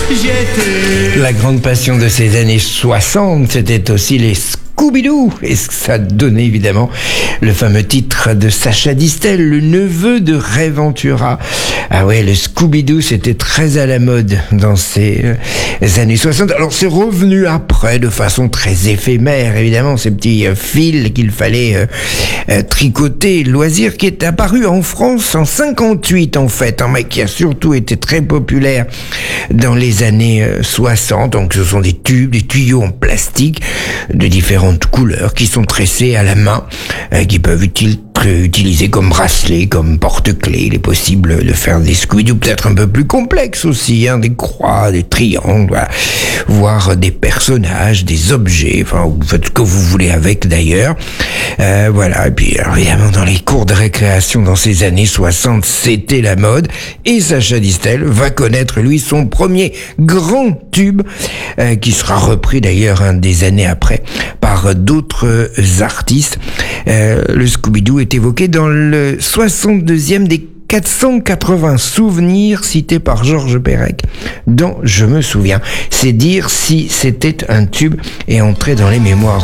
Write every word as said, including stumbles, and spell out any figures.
j'étais. La grande passion de ces années soixante, c'était aussi les Scooby-Doo. Et ça donnait évidemment le fameux titre de Sacha Distel, le neveu de Ray Ventura. Ah ouais, le Scooby-Doo, c'était très à la mode dans ces euh, années soixante. Alors c'est revenu après de façon très éphémère, évidemment, ces petits euh, fils qu'il fallait euh, euh, tricoter. Loisir qui est apparu en France en cinquante-huit en fait, hein, mais qui a surtout été très populaire dans les années euh, soixante. Donc ce sont des tubes, des tuyaux en plastique de différentes couleurs qui sont tressés à la main, euh, qui peuvent utiliser utilisé comme bracelet, comme porte-clés. Il est possible de faire des Scooby-Doo peut-être un peu plus complexes aussi, hein, des croix, des triangles, voilà. Voire des personnages, des objets, enfin, vous faites ce que vous voulez avec d'ailleurs. Euh, voilà, et puis alors, évidemment dans les cours de récréation dans ces années soixante, c'était la mode, et Sacha Distel va connaître lui son premier grand tube, euh, qui sera repris d'ailleurs hein, des années après par d'autres artistes. Euh, le Scooby-Doo est évoqué dans le soixante-deuxième des quatre cent quatre-vingts souvenirs cités par Georges Perec dont Je me souviens. C'est dire si c'était un tube et entré dans les mémoires.